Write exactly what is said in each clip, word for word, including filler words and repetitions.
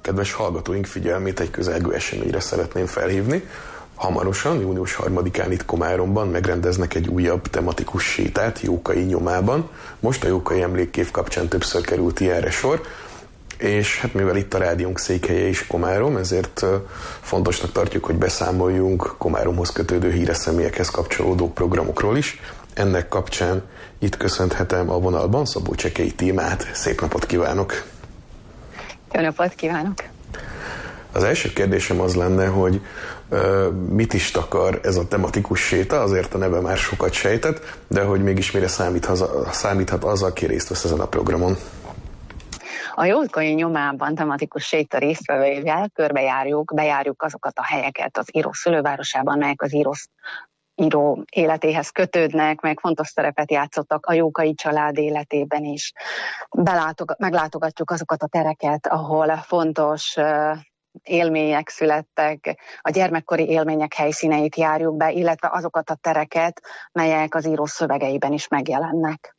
kedves hallgatóink figyelmét egy közelgő eseményre szeretném felhívni. Hamarosan, június harmadikán itt Komáromban megrendeznek egy újabb tematikus sétát Jókai nyomában. Most a Jókai emlékkév kapcsán többször került ilyenre sor, és hát mivel itt a rádiónk székhelye is Komárom, ezért fontosnak tartjuk, hogy beszámoljunk Komáromhoz kötődő híres személyekhez kapcsolódó programokról is. Ennek kapcsán itt köszönhetem a vonalban Szabó Csekei Tímát. Szép napot kívánok! Jó napot kívánok! Az első kérdésem az lenne, hogy uh, mit is takar ez a tematikus séta, azért a neve már sokat sejtett, de hogy mégis mire számíthat, számíthat az, aki részt vesz ezen a programon? A Jókai nyomában tematikus séta résztvevőivel körbejárjuk, bejárjuk azokat a helyeket az író szülővárosában, melyek az író, író életéhez kötődnek, meg fontos szerepet játszottak a Jókai család életében is. Belátog, meglátogatjuk azokat a tereket, ahol fontos uh, élmények születtek, a gyermekkori élmények helyszíneit járjuk be, illetve azokat a tereket, melyek az író szövegeiben is megjelennek.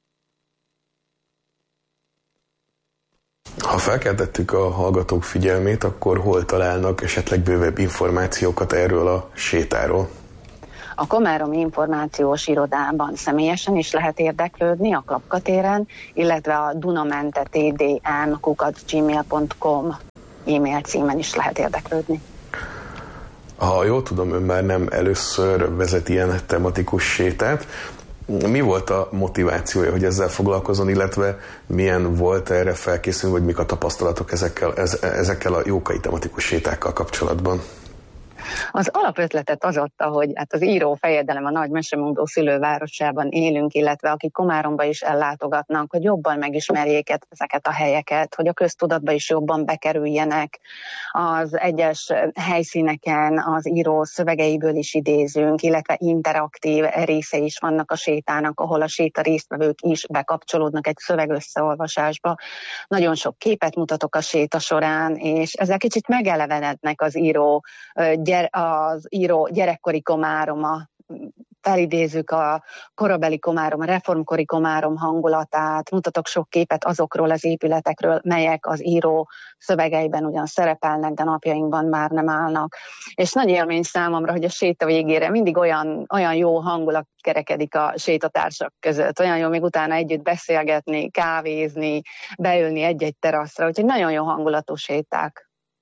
Ha felkeltettük a hallgatók figyelmét, akkor hol találnak esetleg bővebb információkat erről a sétáról? A Komáromi Információs Irodában személyesen is lehet érdeklődni, a Klapka téren, illetve a dunamente t d m kukac gmail pont com e-mail címen is lehet érdeklődni. Ha jól tudom, ön már nem először vezet ilyen tematikus sétát. Mi volt a motivációja, hogy ezzel foglalkozzon, illetve milyen volt erre felkészülni, vagy mik a tapasztalatok ezekkel, ezekkel a jókai tematikus sétákkal kapcsolatban? Az alapötletet az adta, hogy hát az író fejedelem a nagy mesemondó szülővárosában élünk, illetve akik Komáromba is ellátogatnak, hogy jobban megismerjék ezeket a helyeket, hogy a köztudatba is jobban bekerüljenek. Az egyes helyszíneken az író szövegeiből is idézünk, illetve interaktív része is vannak a sétának, ahol a séta résztvevők is bekapcsolódnak egy szövegösszeolvasásba. Nagyon sok képet mutatok a séta során, és ezzel kicsit megelevenednek az író az író gyerekkori Komároma, felidézzük a korabeli Komárom, a reformkori Komárom hangulatát, mutatok sok képet azokról az épületekről, melyek az író szövegeiben ugyan szerepelnek, de napjainkban már nem állnak. És nagy élmény számomra, hogy a séta végére mindig olyan, olyan jó hangulat kerekedik a sétatársak között, olyan jó még utána együtt beszélgetni, kávézni, beülni egy-egy teraszra, úgyhogy nagyon jó hangulatú séták.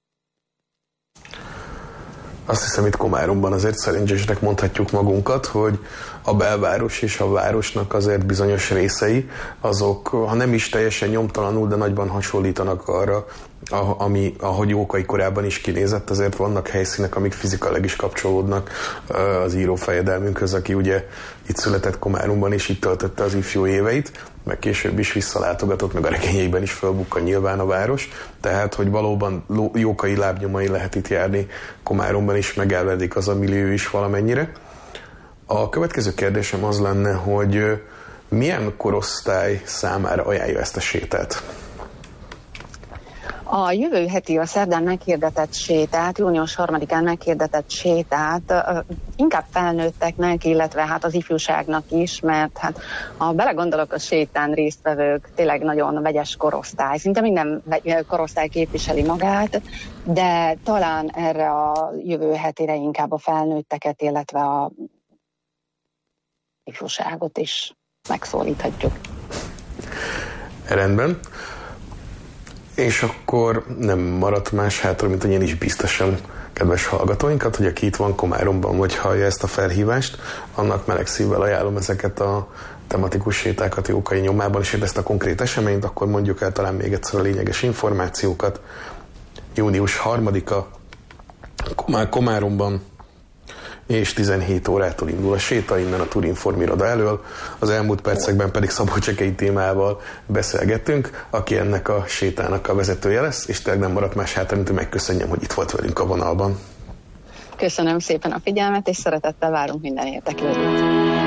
Azt hiszem, itt Komáromban azért szerencsésnek mondhatjuk magunkat, hogy a belváros és a városnak azért bizonyos részei, azok, ha nem is teljesen nyomtalanul, de nagyban hasonlítanak arra, ami, ahogy Jókai korábban is kinézett, azért vannak helyszínek, amik fizikailag is kapcsolódnak az író fejedelmünkhöz, aki ugye itt született Komáromban, és itt töltötte az ifjú éveit, meg később is visszalátogatott, meg a regényeiben is felbukkan nyilván a város, tehát, hogy valóban Jókai lábnyomai lehet itt járni Komáromban is, megelvedik az a millió is valamennyire. A következő kérdésem az lenne, hogy milyen korosztály számára ajánlja ezt a sétát? A jövő heti, a szerdán meghirdetett sétát, június harmadikán meghirdetett sétát inkább felnőtteknek, illetve hát az ifjúságnak is, mert hát ha belegondolok, a sétán résztvevők tényleg nagyon vegyes korosztály, szinte minden korosztály képviseli magát, de talán erre a jövő hetire inkább a felnőtteket, illetve a ifjúságot is megszólíthatjuk. Rendben. És akkor nem maradt más hátra, mint hogy én is biztosan kedves hallgatóinkat, hogy aki itt van Komáromban, vagy hallja ezt a felhívást, annak meleg szívvel ajánlom ezeket a tematikus sétákat Jókai nyomában, és ezt a konkrét eseményt, akkor mondjuk el talán még egyszer a lényeges információkat. június harmadika Komáromban, és tizenhét órától indul a séta innen a Turinform iroda elől. Az elmúlt percekben pedig Szabó Csekei Tímával beszélgettünk, aki ennek a sétának a vezetője lesz, és tényleg nem maradt más hátra, mint hogy megköszönjem, hogy itt volt velünk a vonalban. Köszönöm szépen a figyelmet, és szeretettel várunk minden érdeklődőt.